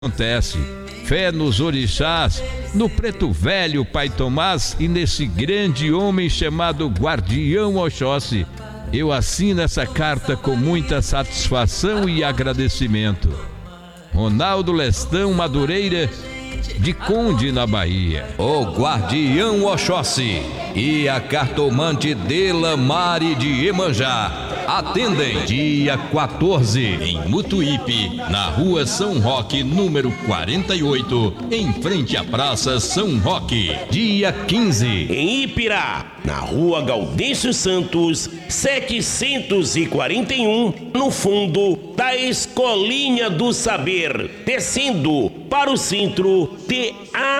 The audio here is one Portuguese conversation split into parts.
acontece. Fé nos orixás, no Preto Velho, Pai Tomás e nesse grande homem chamado Guardião Oxóssi. Eu assino essa carta com muita satisfação e agradecimento. Ronaldo Lestão Madureira, de Conde, na Bahia. O Guardião Oxóssi e a cartomante Delamare de Iemanjá atendem dia 14 em Mutuípe, na rua São Roque, número 48, em frente à Praça São Roque. Dia 15 em Ipirá, na rua Gaudêncio Santos, 741, no fundo da Escolinha do Saber, descendo para o centro de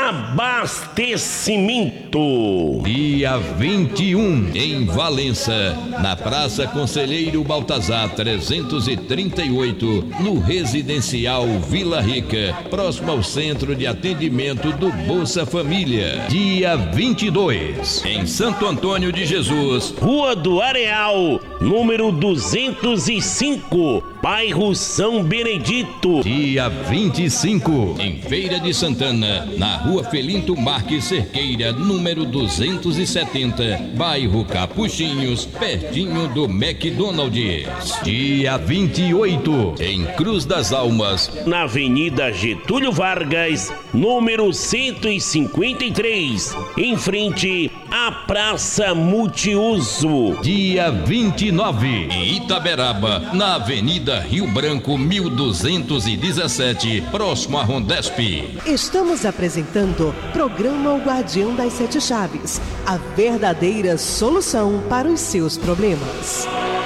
abastecimento. Dia 21 em Valença, na Praça Conselheiro Baltazar 338, no residencial Vila Rica, próximo ao centro de atendimento do Bolsa Família. Dia 22 em Santo Antônio de Jesus, Rua do Areal, número 205, bairro São Benedito. Dia 25 em Feira de Santana, na rua Felinto Marques Cerqueira, número 270, bairro Capuchinhos, pertinho do McDonald's. Dia 28 em Cruz das Almas, na Avenida Getúlio Vargas, número 153, em frente à Praça Multiuso. Dia 29 em Itaberaba, na Avenida Rio Branco 1217, próximo a Rondesp. Estamos apresentando programa O Guardião das Sete Chaves, a verdadeira solução para os seus problemas.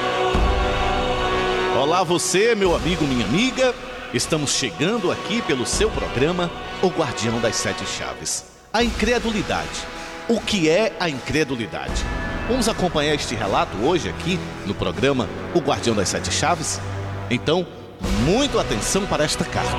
Olá você, meu amigo, minha amiga. Estamos chegando aqui pelo seu programa O Guardião das Sete Chaves. A incredulidade. O que é a incredulidade? Vamos acompanhar este relato hoje aqui no programa O Guardião das Sete Chaves? Então, muita atenção para esta carta.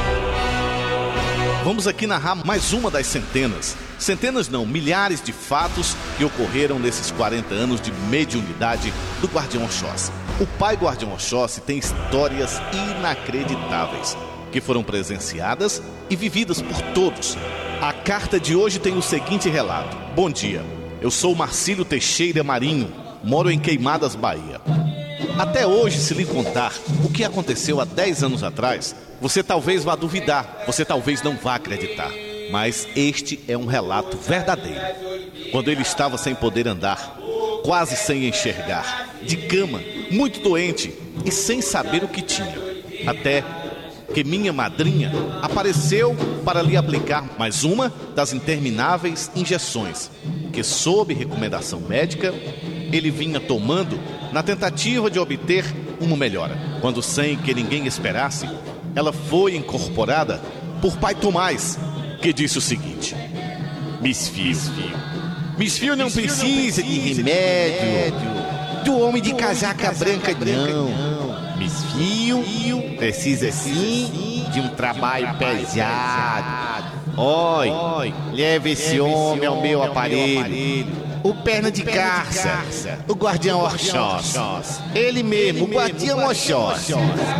Vamos aqui narrar mais uma das centenas não, milhares de fatos que ocorreram nesses 40 anos de mediunidade do Guardião Oxóssi. O pai Guardião Oxóssi tem histórias inacreditáveis que foram presenciadas e vividas por todos. A carta de hoje tem o seguinte relato. Bom dia, eu sou Marcílio Teixeira Marinho, moro em Queimadas, Bahia. Até hoje, se lhe contar o que aconteceu há 10 anos atrás, você talvez vá duvidar, você talvez não vá acreditar. Mas este é um relato verdadeiro. Quando ele estava sem poder andar, quase sem enxergar, de cama, muito doente e sem saber o que tinha. Até que minha madrinha apareceu para lhe aplicar mais uma das intermináveis injeções que, sob recomendação médica, ele vinha tomando na tentativa de obter uma melhora. Quando, sem que ninguém esperasse, ela foi incorporada por Pai Tomás, que disse o seguinte: Miss Fio não precisa de remédio do homem de casaca branca, não. Miss Fio precisa sim de um trabalho pesado. Oi, leve esse homem ao meu aparelho. O perna de carça, o Guardião Oxóssi. Ele mesmo, o Guardião Oxóssi.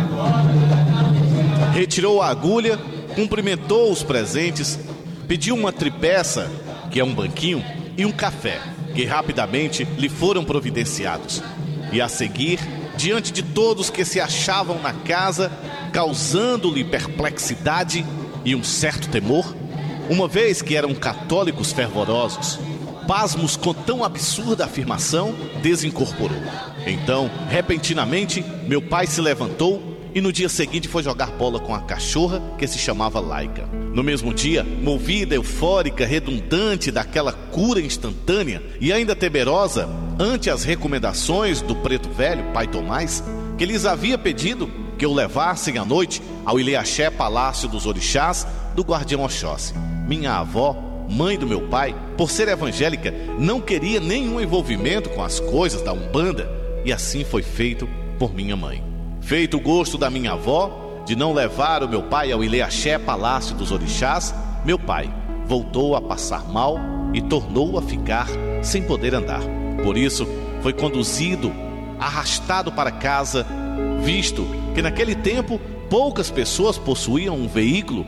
Retirou a agulha, cumprimentou os presentes, pediu uma tripeça, que é um banquinho, e um café, que rapidamente lhe foram providenciados. E a seguir, diante de todos que se achavam na casa, causando-lhe perplexidade e um certo temor, uma vez que eram católicos fervorosos, pasmos com tão absurda afirmação, desincorporou. Então, repentinamente, meu pai se levantou e no dia seguinte foi jogar bola com a cachorra que se chamava Laica. No mesmo dia, movida, eufórica, redundante daquela cura instantânea e ainda temerosa ante as recomendações do Preto Velho, Pai Tomás, que lhes havia pedido que o levassem à noite ao Ileaxé Palácio dos Orixás do Guardião Oxóssi. Minha avó, mãe do meu pai, por ser evangélica, não queria nenhum envolvimento com as coisas da Umbanda, e assim foi feito por minha mãe. Feito o gosto da minha avó de não levar o meu pai ao Ileaxé Palácio dos Orixás, meu pai voltou a passar mal e tornou a ficar sem poder andar. Por isso, foi conduzido, arrastado para casa, visto que naquele tempo poucas pessoas possuíam um veículo